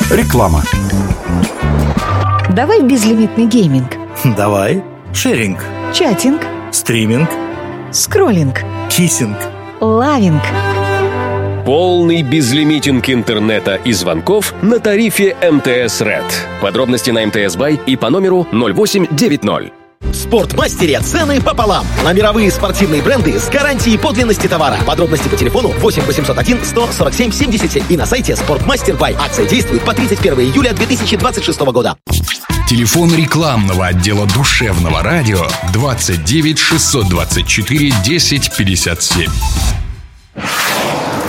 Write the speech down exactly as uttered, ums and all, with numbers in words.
Реклама. Давай безлимитный гейминг. Давай. Шеринг. Чатинг. Стриминг. Скроллинг. Киссинг. Лавинг. Полный безлимитинг интернета и звонков на тарифе эм тэ эс Red. Подробности на эм тэ эс Бай и по номеру ноль восемь девяносто. В Спортмастере цены пополам. На мировые спортивные бренды с гарантией подлинности товара. Подробности по телефону восемь восемьсот один сто сорок семь семьдесят семь и на сайте Спортмастер Бай. Акция действует по тридцать первого июля две тысячи двадцать шестого года. Телефон рекламного отдела душевного радио двадцать девять шестьсот двадцать четыре десять пятьдесят семь.